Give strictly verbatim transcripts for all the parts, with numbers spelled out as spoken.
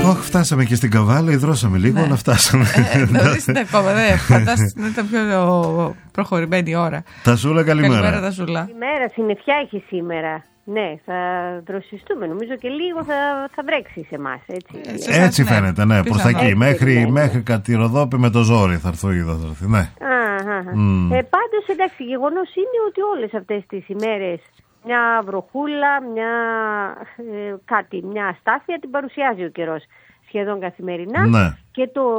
Όχι, φτάσαμε και στην Καβάλα, υδρώσαμε λίγο, ναι. αλλά φτάσαμε. Ε, δεν είναι ακόμα, δεν φαντάζομαι, δεν ήταν πιο προχωρημένη ώρα. Τασούλα, καλημέρα. Καλημέρα, Τασούλα. Καλημέρα, συννεφιά έχει σήμερα. Ναι, θα δροσιστούμε. Νομίζω και λίγο θα, θα βρέξει σε εμάς. Έτσι, ε, έτσι ναι. φαίνεται, ναι, προς τα εκεί. Μέχρι, ναι, ναι. μέχρι Κατηροδόπη με το ζόρι θα έρθω είδα. Θα έρθει, ναι. Mm. Ε, πάντως, εντάξει, γεγονός είναι ότι όλες αυτές τις ημέρες μια βροχούλα, μια, ε, κάτι, μια αστάθεια την παρουσιάζει ο καιρός σχεδόν καθημερινά. Ναι. Και το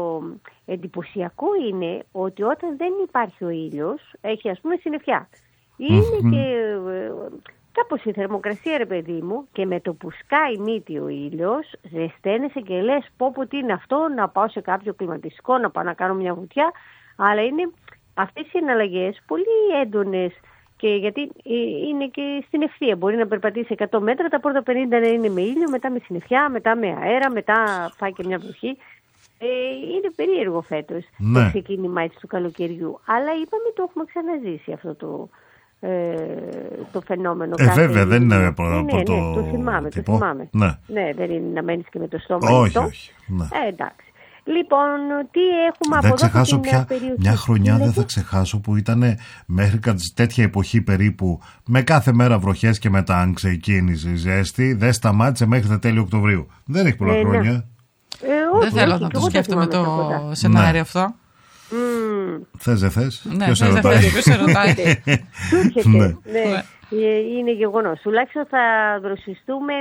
εντυπωσιακό είναι ότι όταν δεν υπάρχει ο ήλιος, έχει ας πούμε συννεφιά. Είναι mm-hmm. και ε, κάπως η θερμοκρασία, ρε παιδί μου, και με το που σκάει μύτη ο ήλιος, ζεσταίνεσαι και λες πω πω τι είναι αυτό, να πάω σε κάποιο κλιματιστικό, να πάω να κάνω μια βουτιά. Αλλά είναι αυτές οι εναλλαγές πολύ έντονες. Και γιατί είναι και στην ευθεία. Μπορεί να περπατήσει εκατό μέτρα, τα πρώτα πενήντα να είναι με ήλιο, μετά με συννεφιά, μετά με αέρα, μετά πάει και μια βροχή. Ε, είναι περίεργο φέτος ναι. το ξεκίνημα έτσι του καλοκαιριού. Αλλά είπαμε το έχουμε ξαναζήσει αυτό το, ε, το φαινόμενο. Ε, βέβαια, δεν είναι από ναι, ναι, το... Ναι, το θυμάμαι, το θυμάμαι. Ναι. ναι, δεν είναι να μένεις και με το στόμα. Όχι, όχι. Ναι. Ε, εντάξει. Λοιπόν, τι έχουμε δεν από ξεχάσω εδώ πια, περιοχή. Μια χρονιά δεν θα ξεχάσω που ήταν μέχρι τέτοια εποχή περίπου με κάθε μέρα βροχές και μετά αν ξεκίνησε η ζέστη δεν σταμάτησε μέχρι τα τέλη Οκτωβρίου. Δεν έχει πολλά ε, χρόνια. Ναι. Ε, όχι, δεν θέλω όχι, να το σκέφτομαι το σενάριο ναι. αυτό. Mm. Θες δεν θες? Ναι, ποιος σε ρωτάει? Ποιος σε ρωτάει? ναι. ναι. Είναι γεγονός. Τουλάχιστον θα δροσιστούμε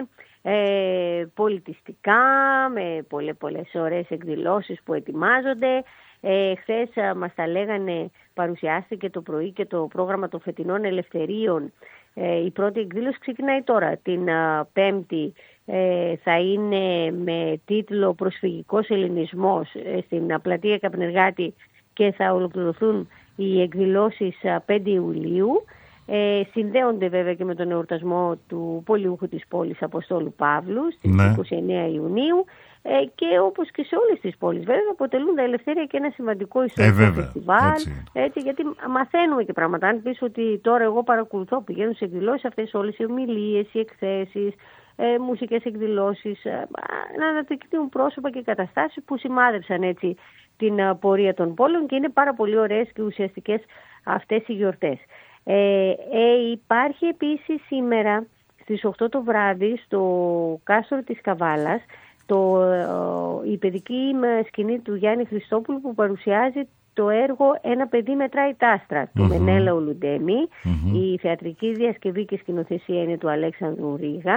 Ε, πολιτιστικά, με πολλές, πολλές ωραίες εκδηλώσεις που ετοιμάζονται. Ε, χθες α, μας τα λέγανε, παρουσιάστηκε το πρωί και το πρόγραμμα των φετινών ελευθερίων. Ε, η πρώτη εκδήλωση ξεκινάει τώρα. Την α, Πέμπτη ε, θα είναι με τίτλο «Προσφυγικός Ελληνισμός» ε, στην πλατεία Καπνεργάτη και θα ολοκληρωθούν οι εκδηλώσεις α, πέντε Ιουλίου. Ε, συνδέονται βέβαια και με τον εορτασμό του πολιούχου της πόλης Αποστόλου Παύλου στις ναι. είκοσι εννέα Ιουνίου ε, και όπως και σε όλες τις πόλεις βέβαια αποτελούν τα ελευθέρια και ένα σημαντικό ιστορικό ε, φεστιβάλ έτσι. Έτσι, γιατί μαθαίνουμε και πράγματα. Αν πεις ότι τώρα εγώ παρακολουθώ, πηγαίνω σε εκδηλώσεις αυτές όλες οι ομιλίες, οι εκθέσεις, ε, μουσικές εκδηλώσεις, ε, να αναδεικνύουν πρόσωπα και καταστάσεις που σημάδεψαν έτσι την uh, πορεία των πόλεων και είναι πάρα πολύ ωραίες και ουσιαστικές αυτές οι γιορτές. Ε, ε, υπάρχει επίσης σήμερα στις οκτώ το βράδυ στο κάστρο της Καβάλας το, ε, η παιδική σκηνή του Γιάννη Χριστόπουλου που παρουσιάζει το έργο «Ένα παιδί μετράει τ' άστρα» του mm-hmm. Μενέλαου Λουντέμι. Mm-hmm. Η θεατρική διασκευή και σκηνοθεσία είναι του Αλέξανδρου Ρίγα.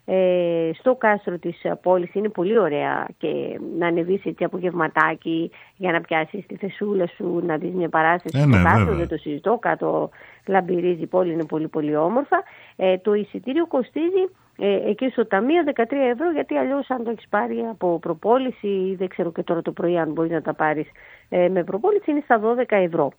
Ε, στο κάστρο της πόλης είναι πολύ ωραία και να ανεβείς έτσι απογευματάκι για να πιάσεις τη θεσούλα σου, να δεις μια παράσταση ε, στο ναι, κάστρο, δεν το συζητώ, κάτω λαμπυρίζει η πόλη, είναι πολύ πολύ όμορφα. Ε, το εισιτήριο κοστίζει ε, εκεί στο ταμείο δεκατρία ευρώ, γιατί αλλιώς αν το έχεις πάρει από προπόληση, δεν ξέρω και τώρα το πρωί αν μπορείς να τα πάρεις ε, με προπόληση, είναι στα δώδεκα ευρώ.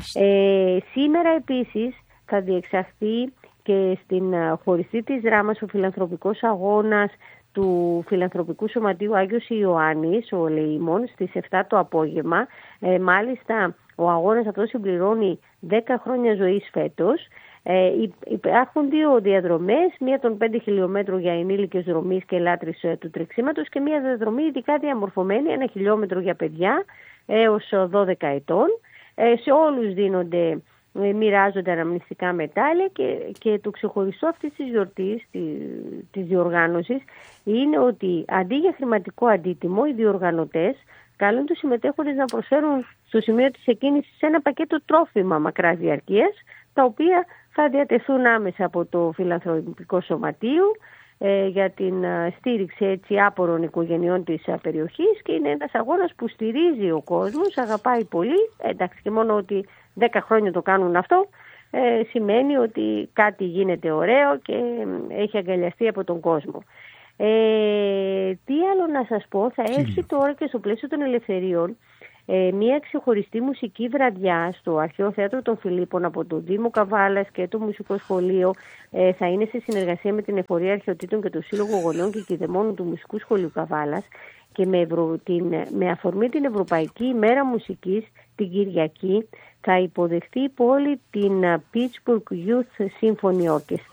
Ε, σήμερα επίσης θα διεξαχθεί και στην χωριστή της Δράμας ο φιλανθρωπικός αγώνας του Φιλανθρωπικού Σωματείου Άγιος Ιωάννης, ο Λεήμων, στις επτά το απόγευμα. Ε, μάλιστα, ο αγώνας αυτός συμπληρώνει δέκα χρόνια ζωής φέτος. Ε, υπάρχουν δύο διαδρομές, μία των πέντε χιλιόμετρων για ενήλικες δρομείς και λάτρεις ε, του τρεξίματος και μία διαδρομή ειδικά διαμορφωμένη, ένα χιλιόμετρο για παιδιά έως δώδεκα ετών. Ε, σε όλους δίνονται... μοιράζονται αναμνηστικά μετάλλια και, και το ξεχωριστό αυτής της γιορτής, της, της διοργάνωσης, είναι ότι αντί για χρηματικό αντίτιμο, οι διοργανωτές καλούν τους συμμετέχοντες να προσφέρουν στο σημείο της εκκίνησης ένα πακέτο τρόφιμα μακράς διαρκείας, τα οποία θα διατεθούν άμεσα από το Φιλανθρωπικό Σωματείο ε, για την στήριξη έτσι άπορων οικογενειών της περιοχής και είναι ένας αγώνας που στηρίζει ο κόσμος, αγαπάει πολύ, εντάξει και μόνο ότι δέκα χρόνια το κάνουν αυτό, ε, σημαίνει ότι κάτι γίνεται ωραίο και έχει αγκαλιαστεί από τον κόσμο. Ε, τι άλλο να σας πω, θα έρθει τώρα και στο πλαίσιο των ελευθεριών ε, μια ξεχωριστή μουσική βραδιά στο Αρχαίο Θέατρο των Φιλίππων από το Δήμο Καβάλας και το Μουσικό Σχολείο. Ε, θα είναι σε συνεργασία με την Εφορία Αρχαιοτήτων και το Σύλλογο Γονέων και Κηδεμόνων του Μουσικού Σχολείου Καβάλας και με, ευρω... την... με αφορμή την Ευρωπαϊκή ημέρα μουσικής την Κυριακή θα υποδεχτεί η πόλη την Pittsburgh Youth Symphony Orchestra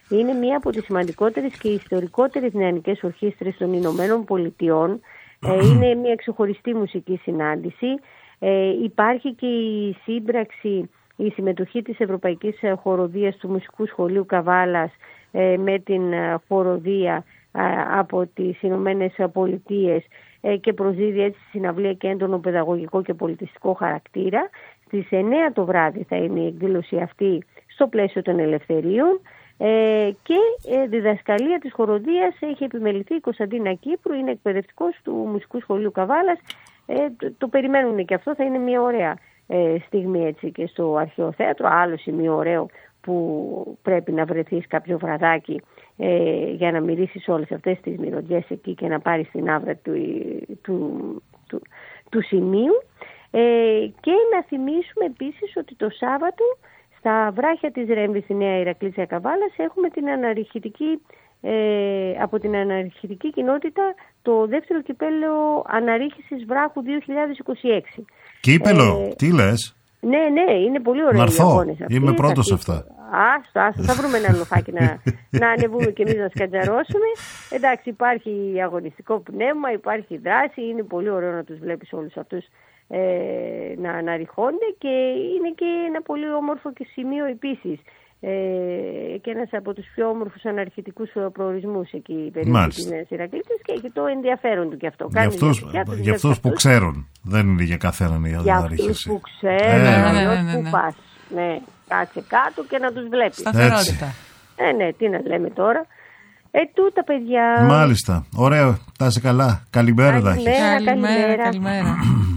Είναι μία από τις σημαντικότερες και ιστορικότερες νεανικές ορχήστρες των Ηνωμένων Πολιτειών. Ε, είναι μία ξεχωριστή μουσική συνάντηση. Ε, υπάρχει και η σύμπραξη, η συμμετοχή της Ευρωπαϊκής Χοροδίας του Μουσικού Σχολείου Καβάλας ε, με την χοροδία ε, από τις Ηνωμένες Πολιτείες ε, και προσδίδει έτσι στη συναυλία και έντονο παιδαγωγικό και πολιτιστικό χαρακτήρα. Στις εννέα το βράδυ θα είναι η εκδήλωση αυτή στο πλαίσιο των ελευθερίων. Ε, και ε, διδασκαλία της χοροδίας έχει επιμεληθεί η Κωνσταντίνα Κύπρου, είναι εκπαιδευτικός του Μουσικού Σχολείου Καβάλας. Ε, το, το περιμένουν και αυτό, θα είναι μια ωραία ε, στιγμή έτσι και στο Αρχαίο Θέατρο. Άλλο σημείο ωραίο που πρέπει να βρεθείς κάποιο βραδάκι ε, για να μυρίσεις όλες αυτές τις μυρωδιές εκεί και να πάρεις την άβρα του, του, του, του σημείου. Ε, και να θυμίσουμε επίσης ότι το Σάββατο στα βράχια της Ρέμβης στη Νέα Ηρακλήτσια Καβάλας έχουμε την αναρριχητική, ε, από την αναρριχητική κοινότητα το δεύτερο κυπέλλεο αναρρίχησης βράχου δύο χιλιάδες είκοσι έξι. Κύπελλο, ε, τι λες? Ναι, ναι, είναι πολύ ωραία. Να έρθω, είμαι πρώτος σε αυτά. Άστο, άστο, θα βρούμε ένα λοφάκι να, να ανεβούμε και εμείς να σκατζαρώσουμε. Εντάξει, υπάρχει αγωνιστικό πνεύμα, υπάρχει δράση, είναι πολύ ωραίο να τους βλέπεις όλους αυτούς ε, να αναρριχώνται και είναι και ένα πολύ όμορφο και σημείο επίσης. Ε, και ένας από τους πιο όμορφους αναρχητικούς προορισμούς εκεί περίπου της Νέας Ηρακλήτης και έχει το ενδιαφέρον του και αυτό. Για αυτούς, για αυτούς που ξέρουν, δεν είναι για καθέναν η αναρρίχηση. Για αυτούς που ξέρουν, ε, ναι, ναι, ναι, ναι, ναι. Που πας, ναι, κάτσε κάτω και να τους βλέπεις. Σταθερότητα. Ε, ναι, τι να λέμε τώρα. Ε, τούτα παιδιά. Μάλιστα, ωραίο, τα είσαι καλά. Καλημέρα. Καλημέρα, καλημέρα. καλημέρα.